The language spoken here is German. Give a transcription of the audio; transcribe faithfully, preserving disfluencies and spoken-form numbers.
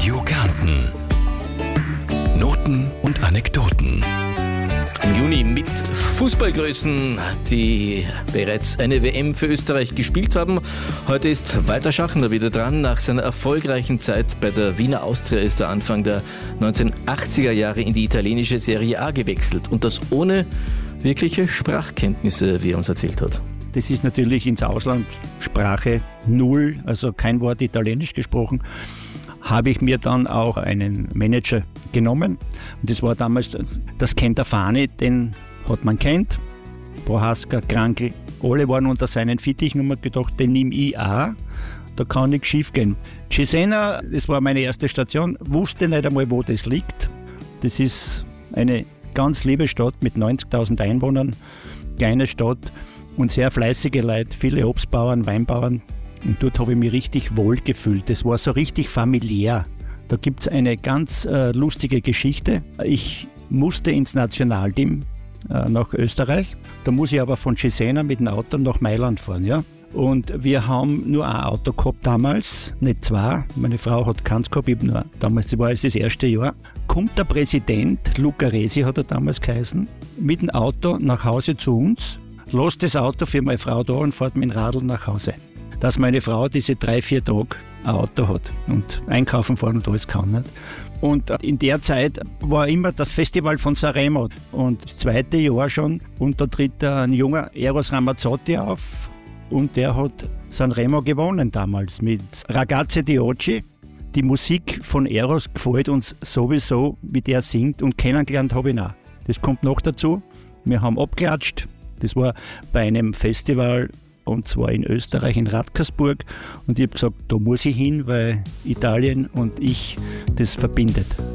Radio Kärnten. Noten und Anekdoten. Im Juni mit Fußballgrößen, die bereits eine W M für Österreich gespielt haben. Heute ist Walter Schachner wieder dran. Nach seiner erfolgreichen Zeit bei der Wiener Austria ist er Anfang der neunzehnhundertachtziger Jahre in die italienische Serie A gewechselt. Und das ohne wirkliche Sprachkenntnisse, wie er uns erzählt hat. Das ist natürlich ins Ausland Sprache null, also kein Wort Italienisch gesprochen. Habe ich mir dann auch einen Manager genommen. Und das war damals das Kenterfani, den hat man kennt. Prohaska, Krankel, alle waren unter seinen Fittichen und man gedacht, den nehme ich auch. Da kann nichts schief gehen. Cesena, das war meine erste Station, wusste nicht einmal, wo das liegt. Das ist eine ganz liebe Stadt mit neunzigtausend Einwohnern, kleine Stadt und sehr fleißige Leute, viele Obstbauern, Weinbauern. Und dort habe ich mich richtig wohl gefühlt. Das war so richtig familiär. Da gibt es eine ganz äh, lustige Geschichte. Ich musste ins Nationalteam äh, nach Österreich. Da muss ich aber von Cesena mit dem Auto nach Mailand fahren. Ja? Und wir haben nur ein Auto gehabt damals, nicht zwei. Meine Frau hat keins gehabt, ich nur, damals das war es das erste Jahr. Kommt der Präsident, Luca Resi hat er damals geheißen, mit dem Auto nach Hause zu uns, lässt das Auto für meine Frau da und fährt mit dem Radl nach Hause. Dass meine Frau diese drei, vier Tage ein Auto hat und einkaufen fahren und alles kann. Nicht? Und in der Zeit war immer das Festival von Sanremo und das zweite Jahr schon und da tritt ein junger Eros Ramazzotti auf und der hat Sanremo gewonnen damals mit Ragazze di Oggi. Die Musik von Eros gefällt uns sowieso, wie der singt und kennengelernt habe ich ihn auch. Das kommt noch dazu, wir haben abgeklatscht, das war bei einem Festival und zwar in Österreich, in Radkersburg. Und ich habe gesagt, da muss ich hin, weil Italien und ich, das verbindet.